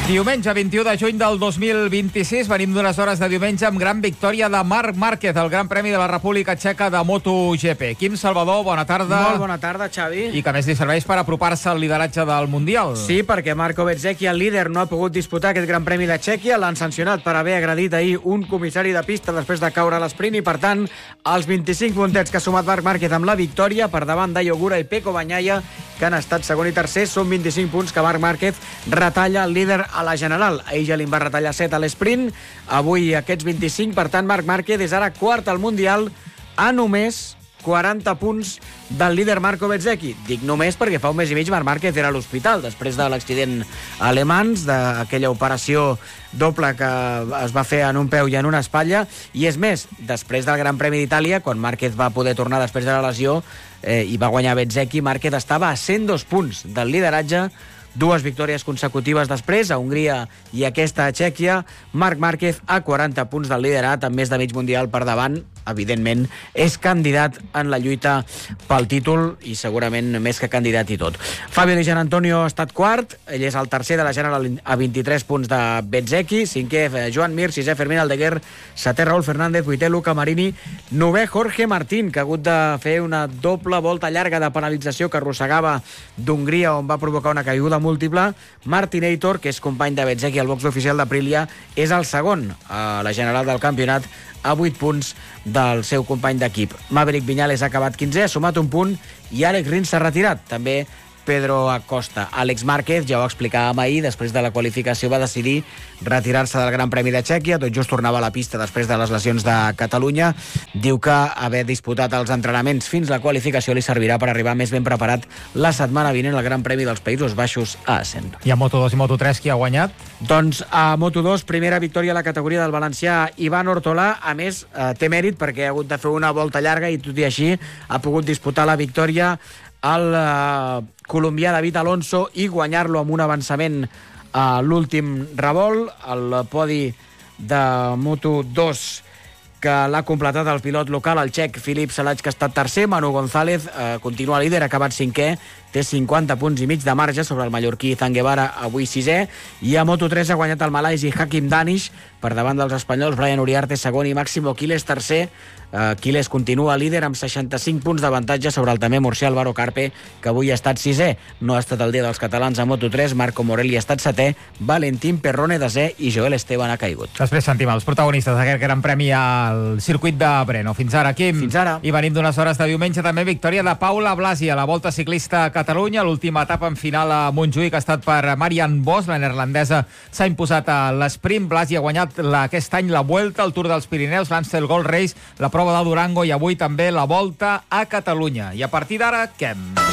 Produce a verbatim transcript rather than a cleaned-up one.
Diumenge, vint-i-u de juny del dos mil vint-i-sis, venim d'unes hores de diumenge amb gran victòria de Marc Márquez, el Gran Premi de la República Txeca de MotoGP. Quim Salvador, bona tarda. Molt bona tarda, Xavi. I que més li serveix per apropar-se al lideratge del Mundial. Sí, perquè Marco Bezzecchi, el líder, no ha pogut disputar aquest Gran Premi de Txèquia. L'han sancionat per haver agredit ahir un comissari de pista després de caure a l'esprint i, per tant, els vint-i-cinc puntets que ha sumat Marc Márquez amb la victòria per davant d'Ayo Gura i Pecco Bagnaia, que han estat segon i tercer, són vint-i-cinc punts que Marc Márquez retalla el líder a la general. Ahir ja li'n va retallar set a l'esprint, avui aquests vint-i-cinc, per tant Marc Márquez és ara quart al Mundial a només quaranta punts del líder Marco Bezzecchi. Dic només perquè fa un mes i mig Marc Márquez era a l'hospital després de l'accident a Le Mans, d'aquella operació doble que es va fer en un peu i en una espatlla, i és més, després del Gran Premi d'Itàlia, quan Márquez va poder tornar després de la lesió eh, i va guanyar Bezzecchi, Márquez estava a cent dos punts del lideratge, dues victòries consecutives després, a Hongria i aquesta a Txèquia. Marc Márquez a quaranta punts del liderat, amb més de mig mundial per davant. Evidentment, és candidat en la lluita pel títol i segurament més que candidat i tot. Fabio Di Gianantonio ha estat quart, ell és el tercer de la general a vint-i-tres punts de Bezzecchi, cinquè Joan Mir, sisè Fermín Aldeguer, setè Raúl Fernández, vuitè Luca Marini, novè Jorge Martín, que ha hagut de fer una doble volta llarga de penalització que arrossegava d'Hongria, on va provocar una caiguda múltiple. Martinator, que és company de Bezzecchi al box oficial d'Aprilia, és el segon a la general del campionat, a vuit punts del seu company d'equip. Maverick Viñales ha acabat quinzè, ha sumat un punt, i Alex Rins s'ha retirat. També Pedro Acosta. Àlex Márquez, ja ho explicàvem ahir, després de la qualificació va decidir retirar-se del Gran Premi de Txèquia, tot just tornava a la pista després de les lesions de Catalunya. Diu que haver disputat els entrenaments fins la qualificació li servirà per arribar més ben preparat la setmana vinent al Gran Premi dels Països Baixos a Assen. I a Moto dos i Moto tres qui ha guanyat? Doncs a Moto dos, primera victòria a la categoria del valencià Ivan Ortolà. A més, eh, té mèrit perquè ha hagut de fer una volta llarga i tot i així ha pogut disputar la victòria el eh, colombià David Alonso i guanyar-lo amb un avançament a l'últim revolt. El podi de Moto dos que l'ha completat el pilot local, el txec Filip Salač, que ha estat tercer. Manu González eh, continua líder, ha acabat cinquè, té cinquanta punts i mig de marge sobre el mallorquí Izan Guevara, avui sisè, i a Moto tres ha guanyat el malaisi Hakim Danish per davant dels espanyols Brian Uriarte segon i Máximo Quiles tercer. Uh, Quiles continua líder amb seixanta-cinc punts d'avantatge sobre el també murcià Álvaro Carpe, que avui ha estat sisè. No ha estat el dia dels catalans a Moto tres, Marco Morelli ha estat setè, Valentín Perrone desè i Joel Esteban ha caigut. Després sentim els protagonistes d'aquest Gran Premi al circuit de Brno. Fins ara, Quim. Fins ara. I venim d'unes hores de diumenge també victòria de Paula Blasi a la Volta Ciclista a Catalunya, l'última etapa en final a Montjuïc ha estat per Marianne Vos, la neerlandesa s'ha imposat a l'esprint. Blasi ha guanyat la, aquest any la Vuelta, el Tour dels Pirineus, l'Amstel Gold Race, la prova de Durango i avui també la Volta a Catalunya. I a partir d'ara, què?